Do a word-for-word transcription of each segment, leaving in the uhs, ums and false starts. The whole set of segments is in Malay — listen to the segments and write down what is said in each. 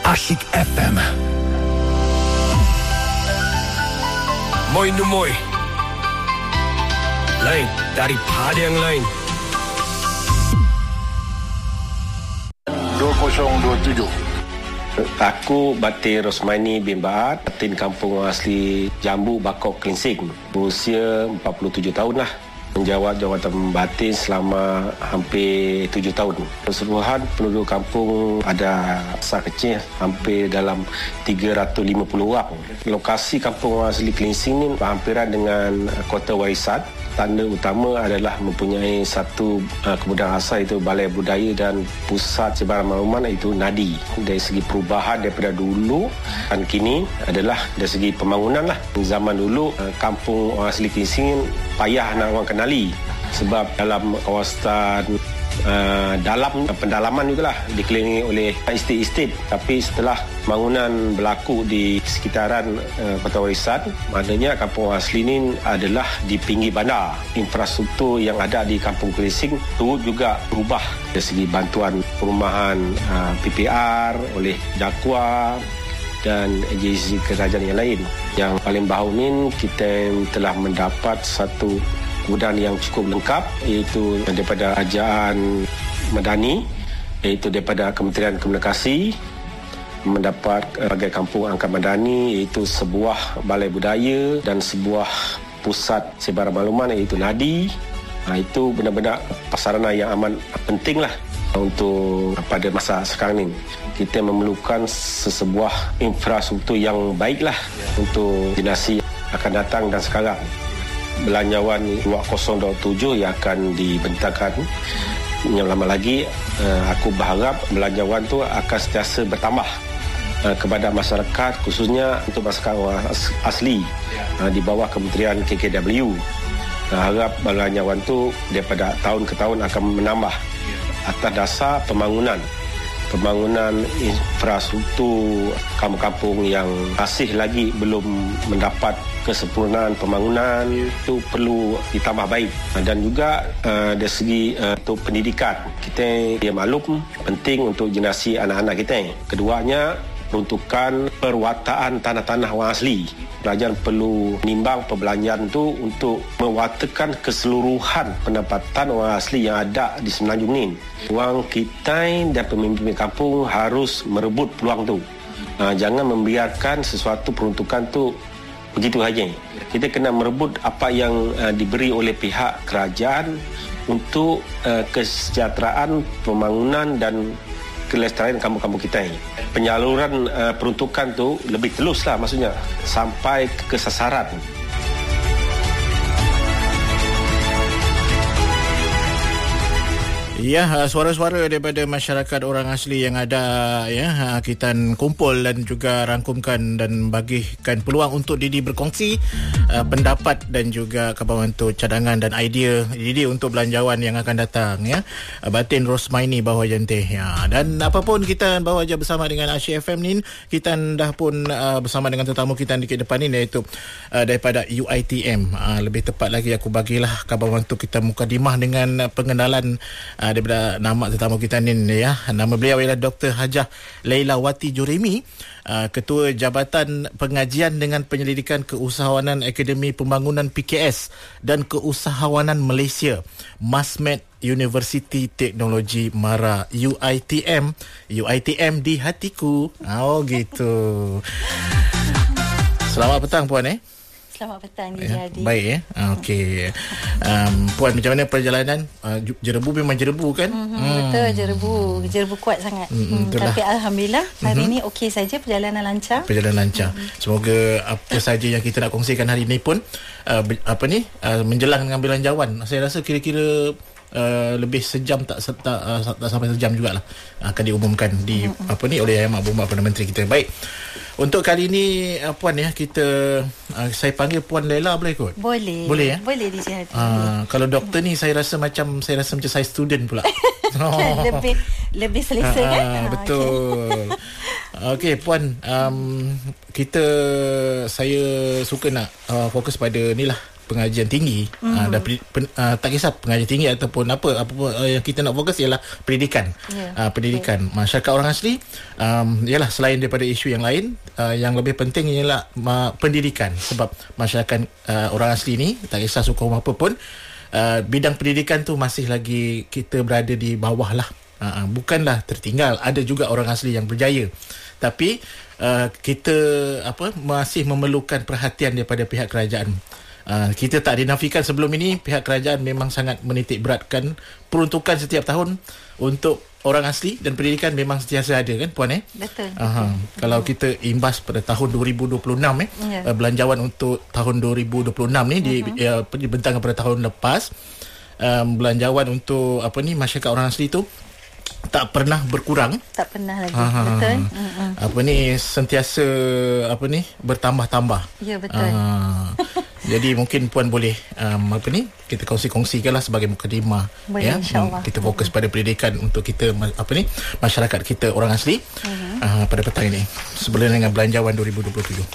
Asyik F M. Moi nu moi. Lain daripada yang lain. dua kosong dua tujuh. Aku Batin Rosmaini bin Baat, Batin kampung asli Jambu, Bakok, Klinsing. Berusia empat puluh tujuh tahun lah. Menjawat jawatan batin selama hampir tujuh tahun. Keseluruhan penduduk kampung ada besar kecil hampir dalam tiga ratus lima puluh orang. Lokasi kampung asli Klinsing ni berhampiran dengan kota warisan. Tanda utama adalah mempunyai satu uh, kemudahan asal, iaitu Balai Budaya dan Pusat Sebaran Makluman, iaitu Nadi. Dari segi perubahan daripada dulu dan kini adalah dari segi pembangunan lah. Zaman dulu uh, kampung orang asli Klinsing payah nak orang kenali, sebab dalam kawasan Uh, dalam pendalaman itulah dikelilingi oleh estet-estet. Tapi setelah bangunan berlaku di sekitaran uh, kota warisan, maknanya kampung asli ini adalah di pinggir bandar. Infrastruktur yang ada di kampung Klinsing itu juga berubah dari segi bantuan perumahan uh, P P R oleh Dakwa dan agensi kerajaan yang lain. Yang paling baru ini kita telah mendapat satu kemudahan yang cukup lengkap, iaitu daripada Kerajaan Madani, iaitu daripada Kementerian Komunikasi, mendapat sebagai kampung angkat madani, iaitu sebuah balai budaya dan sebuah pusat sebaran makluman, iaitu Nadi. Ha, itu benar-benar prasarana yang amat penting lah untuk pada masa sekarang ni. Kita memerlukan sesebuah infrastruktur yang baiklah untuk generasi akan datang dan sekarang. Belanjawan dua kosong dua tujuh yang akan dibentangkan yang lama lagi, aku berharap belanjawan tu akan sentiasa bertambah kepada masyarakat, khususnya untuk masyarakat orang asli di bawah Kementerian K K W. Harap belanjawan tu daripada tahun ke tahun akan menambah atas dasar pembangunan pembangunan infrastruktur kampung-kampung yang masih lagi belum mendapat kesempurnaan pembangunan, itu perlu ditambah baik. Dan juga uh, dari segi uh, untuk pendidikan, kita dia maklum penting untuk generasi anak-anak kita. Keduanya peruntukan perwataan tanah-tanah orang asli. Kerajaan perlu menimbang perbelanjaan itu untuk mewatakan keseluruhan pendapatan orang asli yang ada di Semenanjung ni. Orang kita dan pemimpin kampung harus merebut peluang tu. Ha, jangan membiarkan sesuatu peruntukan tu begitu saja. Kita kena merebut apa yang uh, diberi oleh pihak kerajaan untuk uh, kesejahteraan, pembangunan dan kelestarian kampung-kampung kita ini. Penyaluran uh, peruntukan tu lebih teluslah, maksudnya sampai ke sasaran. Ya, suara-suara daripada masyarakat orang asli yang ada, ya, kita kumpul dan juga rangkumkan dan bagikan peluang untuk Didi berkongsi uh, pendapat dan juga kawan-kawan cadangan dan idea Didi untuk belanjawan yang akan datang, ya. Batin Rosmaini bahawa jentih, ya. Dan apapun kita bawa aja bersama dengan Asyik F M ni, kita dah pun uh, bersama dengan tetamu kita di depan ni, iaitu uh, daripada U I T M. Uh, lebih tepat lagi aku bagilah kawan-kawan tu kita mukadimah dengan uh, pengenalan uh, daripada nama tetamu kita ni, ya. Nama beliau ialah Doktor Hajah Laila Wati Juremi, uh, Ketua Jabatan Pengajian dengan Penyelidikan Keusahawanan Akademi Pembangunan P K S dan Keusahawanan Malaysia, Masmed Universiti Teknologi Mara, U I T M. U I T M di hatiku. Oh gitu. Selamat petang puan, eh. Selamat petang, ya, Jadi. Baik, ya. Okey. Um, puan, macam mana perjalanan? Uh, jerebu memang jerebu kan? Mm-hmm, hmm. Betul, jerebu. Jerebu kuat sangat. Mm-hmm, hmm, tapi alhamdulillah hari mm-hmm. ni okey saja, perjalanan lancar. Perjalanan lancar. Mm-hmm. Semoga apa saja yang kita nak kongsikan hari ini pun uh, apa ni uh, menjelang mengambil belanjawan. Saya rasa kira-kira Uh, lebih sejam tak, tak, uh, tak sampai sejam jugalah akan diumumkan di mm-hmm. apa ni oleh Yang Amat Perdana Menteri kita. Baik. Untuk kali ini uh, puan, ya, kita uh, saya panggil Puan Laila boleh kot? Boleh. Boleh, ya? Boleh di Hati. Uh, kalau doktor ni saya rasa macam saya rasa macam saya student pula. Oh. lebih lebih selesa, uh, kan? Betul. Okey, Puan, um, kita saya suka nak uh, fokus pada ni lah. pengajian tinggi mm. uh, dan pen, uh, tak kisah pengajian tinggi ataupun apa apa uh, yang kita nak fokus ialah pendidikan. Yeah. Uh, pendidikan yeah. masyarakat orang asli um, ialah selain daripada isu yang lain, uh, yang lebih penting ialah uh, pendidikan, sebab masyarakat uh, orang asli ni tak kisah suku apa pun, uh, bidang pendidikan tu masih lagi kita berada di bawah lah. Uh, bukanlah tertinggal, ada juga orang asli yang berjaya, tapi uh, kita apa masih memerlukan perhatian daripada pihak kerajaan. Uh, kita tak dinafikan sebelum ini pihak kerajaan memang sangat menitik beratkan peruntukan setiap tahun untuk orang asli, dan pendidikan memang sentiasa ada kan puan eh? Betul. Aha. Betul. Kalau kita imbas pada tahun dua ribu dua puluh enam eh yeah. uh, belanjawan untuk tahun dua ribu dua puluh enam ni uh-huh. di uh, dibentangkan pada tahun lepas, um, belanjawan untuk apa ni masyarakat orang asli tu tak pernah berkurang, tak pernah lagi. Aha. Betul. Mm-mm. Apa ni sentiasa apa ni bertambah-tambah. Ya, betul. Uh, jadi mungkin puan boleh um, apa ni kita kongsi-kongsikanlah sebagai mukadimah, ya, insya-Allah. Kita fokus pada pendidikan untuk kita apa ni masyarakat kita orang asli uh-huh. uh, pada petang ini sebelum dengan belanjawan dua ribu dua puluh tujuh.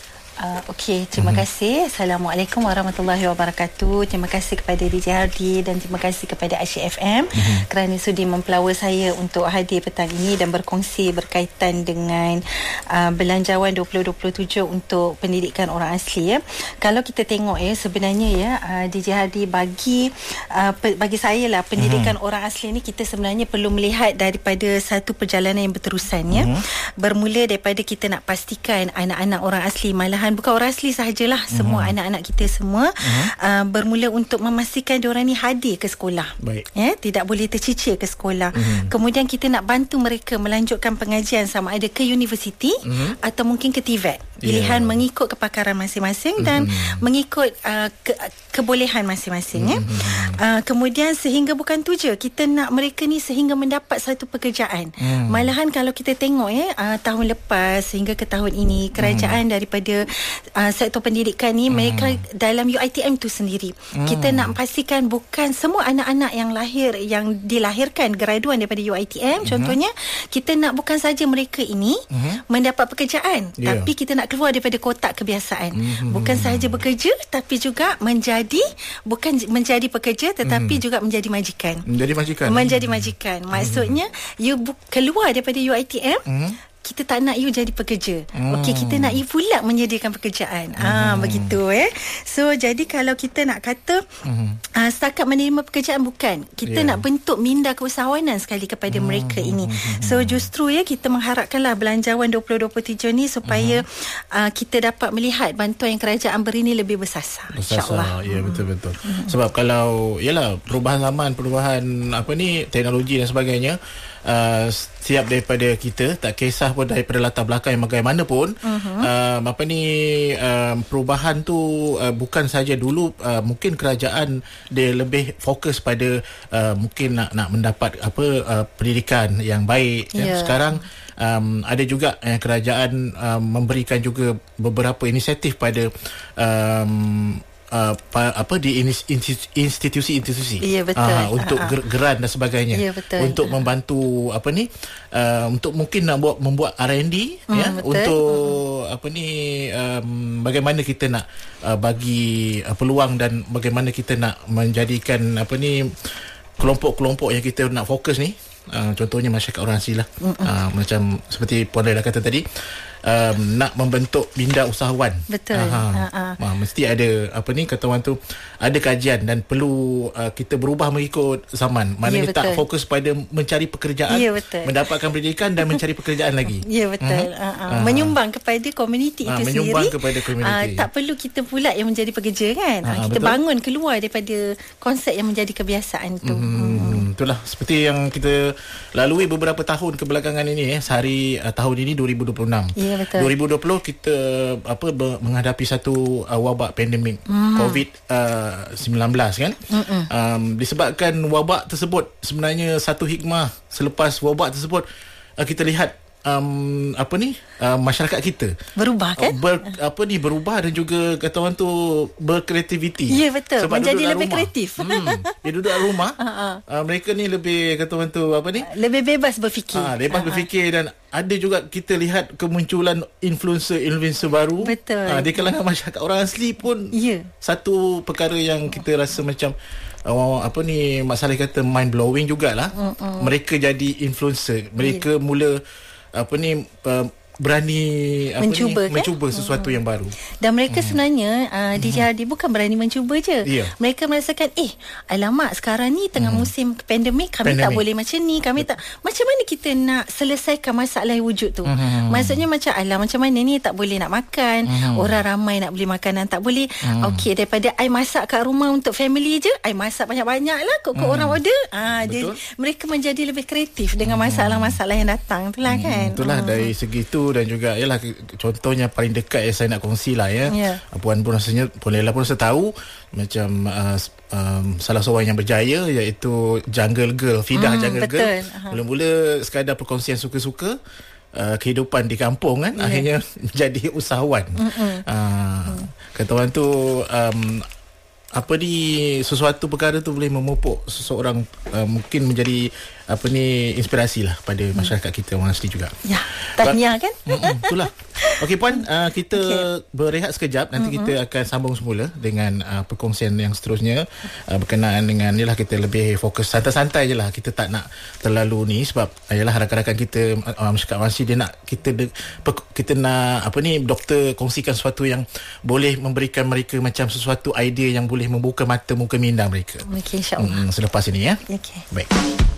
Uh, Okey, terima mm-hmm. kasih. Assalamualaikum warahmatullahi wabarakatuh. Terima kasih kepada D J Hardy dan terima kasih kepada Asyik F M mm-hmm. kerana sudi mempelawa saya untuk hadir petang ini dan berkongsi berkaitan dengan uh, belanjawan dua ribu dua puluh tujuh untuk pendidikan orang asli ya. Kalau kita tengok ya sebenarnya ya uh, D J Hardy bagi uh, pe- bagi saya lah pendidikan mm-hmm. orang asli ni kita sebenarnya perlu melihat daripada satu perjalanan yang berterusan ya. Mm-hmm. Bermula daripada kita nak pastikan anak-anak orang asli, malahan bukan orang asli sahajalah, uh-huh. semua anak-anak kita semua uh-huh. uh, bermula untuk memastikan diorang ni hadir ke sekolah. Baik. Ya, tidak boleh tercicir ke sekolah. Uh-huh. Kemudian kita nak bantu mereka melanjutkan pengajian sama ada ke universiti uh-huh. atau mungkin ke T V E T. Pilihan yeah. mengikut kepakaran masing-masing dan uh-huh. mengikut uh, ke, kebolehan masing-masing uh-huh. ya. Uh, kemudian sehingga bukan tu je, kita nak mereka ni sehingga mendapat satu pekerjaan. Uh-huh. Malahan kalau kita tengok ya uh, tahun lepas sehingga ke tahun ini kerajaan uh-huh. daripada Uh, sektor pendidikan ni hmm. mereka dalam U I T M tu sendiri hmm. kita nak pastikan bukan semua anak-anak yang lahir yang dilahirkan graduan daripada U I T M hmm. contohnya, kita nak bukan saja mereka ini hmm. mendapat pekerjaan yeah. tapi kita nak keluar daripada kotak kebiasaan. hmm. Bukan sahaja bekerja tapi juga menjadi bukan menjadi pekerja tetapi hmm. juga menjadi majikan. Menjadi majikan. Menjadi majikan. Maksudnya hmm. you bu- keluar daripada U I T M hmm. kita tak nak you jadi pekerja. Hmm. Okey, kita nak you pula menyediakan pekerjaan. Hmm. Ah, begitu eh. So jadi kalau kita nak kata hmm. uh, setakat menerima pekerjaan bukan. Kita yeah. nak bentuk minda keusahawanan sekali kepada hmm. mereka ini. So justru ya kita mengharapkanlah belanjawan dua ribu dua puluh tujuh ni supaya hmm. uh, kita dapat melihat bantuan yang kerajaan beri ni lebih bersasar. Insya-Allah. Ya, betul-betul. Hmm. Sebab kalau yalah perubahan zaman, perubahan apa ni teknologi dan sebagainya, Uh, setiap daripada kita tak kisah pun daripada latar belakang yang bagaimanapun uh-huh. uh, apa ni uh, perubahan tu uh, bukan saja dulu uh, mungkin kerajaan dia lebih fokus pada uh, mungkin nak nak mendapat apa uh, pendidikan yang baik yeah. dan sekarang um, ada juga uh, kerajaan uh, memberikan juga beberapa inisiatif pada um, Uh, pa, apa di institusi-institusi ya, betul. Uh, untuk ger- geran dan sebagainya ya, untuk membantu apa ni uh, untuk mungkin nak buat membuat R and D hmm, ya betul. Untuk hmm. apa ni um, bagaimana kita nak uh, bagi uh, peluang dan bagaimana kita nak menjadikan apa ni kelompok-kelompok yang kita nak fokus ni, uh, contohnya masyarakat orang asli lah, hmm. uh, macam seperti Puan Laila kata tadi, Um, nak membentuk minda usahawan. Betul. Aha. Ha, ha. Mesti ada apa ni kata orang tu ada kajian dan perlu uh, kita berubah mengikut zaman. Maknanya ya, tak fokus pada mencari pekerjaan, ya, mendapatkan pendidikan dan mencari pekerjaan lagi. Ya, betul. Uh-huh. Uh-huh. Menyumbang kepada komuniti uh, itu menyumbang sendiri. kepada komuniti. Uh, tak perlu kita pula yang menjadi pekerja kan. Uh, kita betul. Bangun keluar daripada konsep yang menjadi kebiasaan tu. Hmm, hmm. Itulah seperti yang kita lalui beberapa tahun kebelakangan ini eh sehari uh, tahun ini dua ribu dua puluh enam. Ya, betul. dua ribu dua puluh kita apa menghadapi satu uh, wabak pandemik mm. covid sembilan belas kan. Um, disebabkan wabak tersebut, sebenarnya satu hikmah selepas wabak tersebut uh, kita lihat um, apa ni uh, masyarakat kita berubah kan? Uh, ber, apa ni berubah dan juga kata orang tu berkreativiti. Ya, betul. Sebab menjadi lebih rumah. kreatif. Hmm, dia duduk dalam rumah. uh, mereka ni lebih kata orang tu apa ni? Lebih bebas berfikir. Ah, bebas uh-huh. berfikir dan ada juga kita lihat kemunculan influencer-influencer baru. Betul. Ah, di kalangan masyarakat orang asli pun. Ya. Satu perkara yang kita rasa macam uh, apa ni Mak Saleh kata mind blowing jugalah. Mm-mm. Mereka jadi influencer. Mereka yeah. mula apa ni uh, berani apa mencuba, ni, kan? mencuba sesuatu hmm. yang baru. Dan mereka hmm. sebenarnya uh, D J R D hmm. bukan berani mencuba je. Yeah. Mereka merasakan eh alamak sekarang ni tengah hmm. musim pandemik, kami pandemic. tak boleh macam ni, kami tak macam mana kita nak selesaikan masalah yang wujud tu. Hmm. Maksudnya macam alah macam mana ni tak boleh nak makan, hmm. orang ramai nak beli makanan tak boleh. Hmm. Okey, daripada I masak kat rumah untuk family je, I masak banyak-banyak lah kok hmm. orang order. Ah dia, mereka menjadi lebih kreatif dengan masalah-masalah yang datang itulah hmm. kan. Itulah hmm. dari segi tu. Dan juga ialah contohnya paling dekat yang saya nak kongsi lah ya. Yeah. Puan pun rasanya bolehlah pun rasa tahu macam uh, um, salah seorang yang berjaya iaitu Jungle Girl, Fidah mm, Jungle betul. Girl. Uh-huh. Mula-mula sekadar perkongsian suka-suka uh, kehidupan di kampung kan, yeah. akhirnya jadi usahawan. Uh, mm. Kata orang tu um, apa ni sesuatu perkara tu boleh memupuk seseorang uh, mungkin menjadi apa ni inspirasi lah pada masyarakat kita orang asli juga. Ya, tahniah kan? Itulah. Okey Puan, uh, kita okay. berehat sekejap. Nanti mm-hmm. kita akan sambung semula dengan uh, perkongsian yang seterusnya uh, berkenaan dengan yalah kita lebih fokus santai-santai je lah. Kita tak nak terlalu ni sebab yalah rakan-rakan kita uh, masyarakat orang asli dia nak kita de, per, kita nak apa ni doktor kongsikan sesuatu yang boleh memberikan mereka macam sesuatu idea yang boleh membuka mata muka minda mereka. Okey, insya-Allah. Hmm, selepas ini ya. Okey. Baik.